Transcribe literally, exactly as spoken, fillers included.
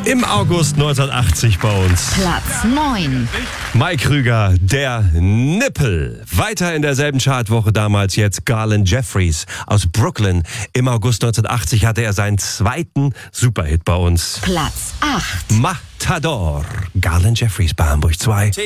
Im August neunzehnhundertachtzig bei uns. Platz neun. Mike Krüger, der Nippel. Weiter in derselben Chartwoche damals jetzt Garland Jeffries aus Brooklyn. Im August neunzehnhundertachtzig hatte er seinen zweiten Superhit bei uns. Platz acht. Matador. Garland Jeffries bei Hamburg zwei.